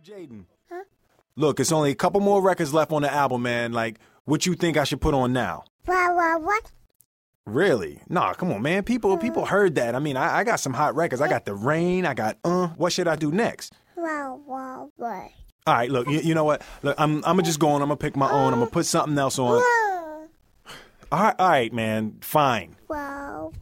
Jaden. Huh? Look, it's only a couple more records left on the album, man. Like, what you think I should put on now? What? Really? Nah, come on, man. People heard that. I mean, I got some hot records. I got The Rain. I got, What should I do next? What? All right, look, you know what? Look, I'm gonna just go on. I'm gonna pick my own. I'm gonna put something else on. All right, man. Fine. Wow.